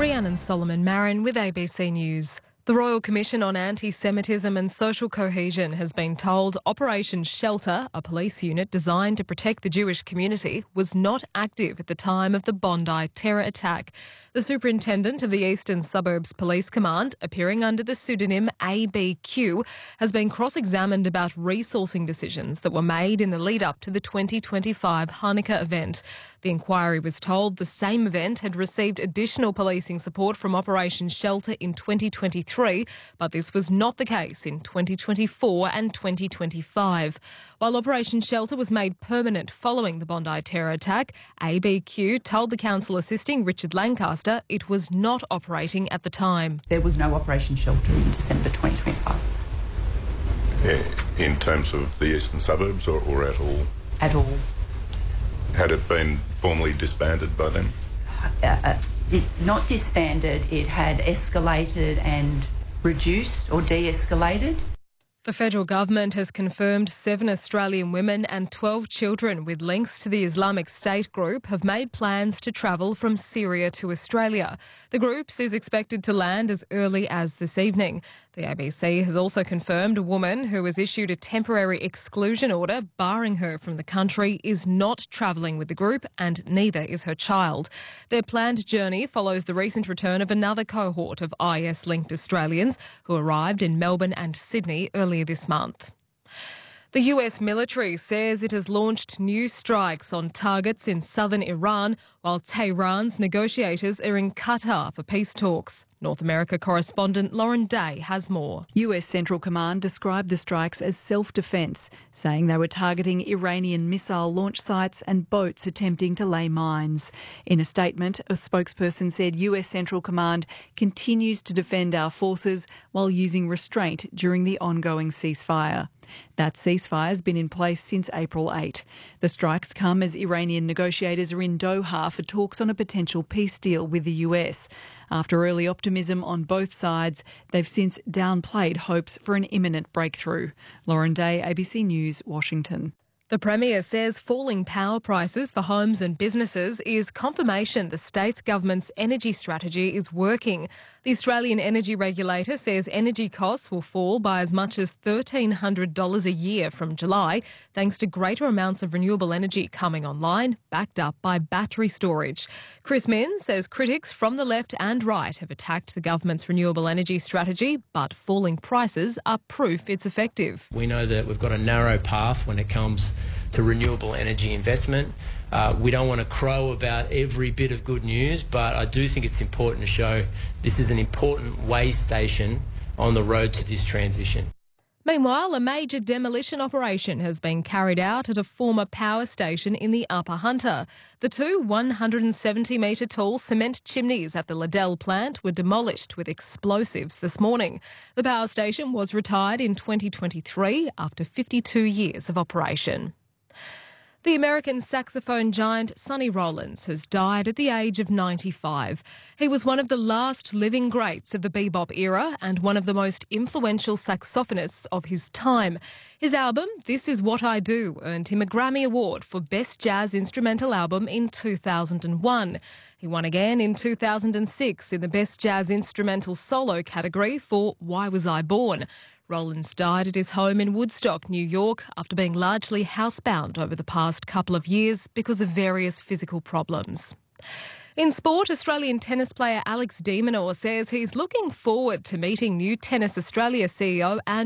Rhiannon Solomon-Marin with ABC News. The Royal Commission on Anti-Semitism and Social Cohesion has been told Operation Shelter, a police unit designed to protect the Jewish community, was not active at the time of the Bondi terror attack. The superintendent of the Eastern Suburbs Police Command, appearing under the pseudonym ABQ, has been cross-examined about resourcing decisions that were made in the lead-up to the 2025 Hanukkah event. The inquiry was told the same event had received additional policing support from Operation Shelter in 2023, but this was not the case in 2024 and 2025. While Operation Shelter was made permanent following the Bondi terror attack, ABQ told the council assisting Richard Lancaster it was not operating at the time. There was no Operation Shelter in December 2025. In terms of the eastern suburbs or at all? At all. Had it been formally disbanded by then? Not disbanded, it had escalated and reduced or de-escalated. The federal government has confirmed 7 Australian women and 12 children with links to the Islamic State group have made plans to travel from Syria to Australia. The group is expected to land as early as this evening. The ABC has also confirmed a woman who was issued a temporary exclusion order barring her from the country is not travelling with the group, and neither is her child. Their planned journey follows the recent return of another cohort of IS-linked Australians who arrived in Melbourne and Sydney earlier this month. The US military says it has launched new strikes on targets in southern Iran, while Tehran's negotiators are in Qatar for peace talks. North America correspondent Lauren Day has more. US Central Command described the strikes as self-defence, saying they were targeting Iranian missile launch sites and boats attempting to lay mines. In a statement, a spokesperson said US Central Command continues to defend our forces while using restraint during the ongoing ceasefire. That ceasefire has been in place since April 8. The strikes come as Iranian negotiators are in Doha for talks on a potential peace deal with the US. After early optimism on both sides, they've since downplayed hopes for an imminent breakthrough. Lauren Day, ABC News, Washington. The Premier says falling power prices for homes and businesses is confirmation the state's government's energy strategy is working. The Australian Energy Regulator says energy costs will fall by as much as $1,300 a year from July, thanks to greater amounts of renewable energy coming online, backed up by battery storage. Chris Minns says critics from the left and right have attacked the government's renewable energy strategy, but falling prices are proof it's effective. We know that we've got a narrow path when it comes to renewable energy investment. We don't want to crow about every bit of good news, but I do think it's important to show this is an important way station on the road to this transition. Meanwhile, a major demolition operation has been carried out at a former power station in the Upper Hunter. The two 170-metre tall cement chimneys at the Liddell plant were demolished with explosives this morning. The power station was retired in 2023 after 52 years of operation. The American saxophone giant Sonny Rollins has died at the age of 95. He was one of the last living greats of the bebop era and one of the most influential saxophonists of his time. His album, This Is What I Do, earned him a Grammy Award for Best Jazz Instrumental Album in 2001. He won again in 2006 in the Best Jazz Instrumental Solo category for Why Was I Born? Rollins died at his home in Woodstock, New York, after being largely housebound over the past couple of years because of various physical problems. In sport, Australian tennis player Alex de Minaur says he's looking forward to meeting new Tennis Australia CEO Andrew